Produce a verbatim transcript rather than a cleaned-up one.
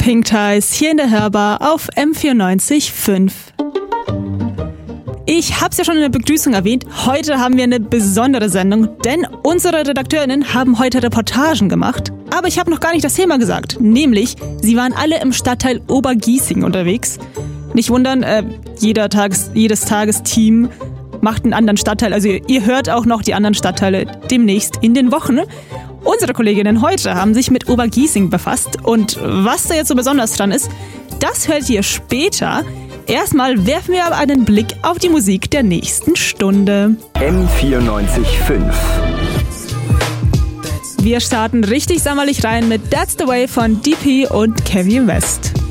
Pink Ties hier in der Hörbar auf M vierundneunzig Komma fünf. Ich hab's ja schon in der Begrüßung erwähnt, heute haben wir eine besondere Sendung, denn unsere Redakteurinnen haben heute Reportagen gemacht. Aber ich habe noch gar nicht das Thema gesagt, nämlich, sie waren alle im Stadtteil Obergiesing unterwegs. Nicht wundern, äh, jeder Tages, jedes Tagesteam macht einen anderen Stadtteil, also ihr, ihr hört auch noch die anderen Stadtteile demnächst in den Wochen. Unsere Kolleginnen heute haben sich mit Obergiesing befasst und was da jetzt so besonders dran ist, das hört ihr später. Erstmal werfen wir aber einen Blick auf die Musik der nächsten Stunde. M vierundneunzig Komma fünf. Wir starten richtig sommerlich rein mit That's the Way von D P und Kanye West.